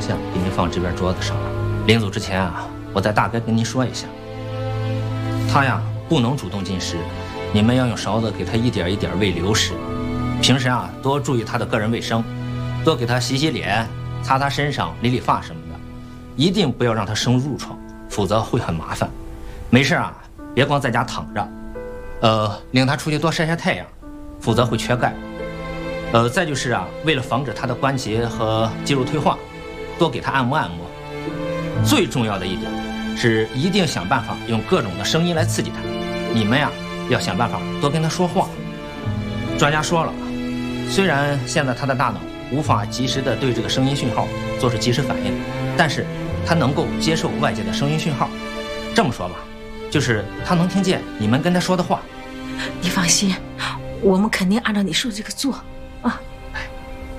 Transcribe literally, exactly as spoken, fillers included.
像给您放这边桌子上了。临走之前啊，我再大概跟您说一下，他呀不能主动进食，你们要用勺子给他一点一点喂流食。平时啊多注意他的个人卫生，多给他洗洗脸、擦擦身上、理理发什么的，一定不要让他生褥疮，否则会很麻烦。没事啊，别光在家躺着，呃，领他出去多晒晒太阳，否则会缺钙。呃，再就是啊，为了防止他的关节和肌肉退化，多给他按摩按摩。最重要的一点是，一定想办法用各种的声音来刺激他。你们呀，要想办法多跟他说话。专家说了，虽然现在他的大脑无法及时的对这个声音讯号做出及时反应，但是他能够接受外界的声音讯号。这么说吧，就是他能听见你们跟他说的话。 你放心，我们肯定按照你说的这个做。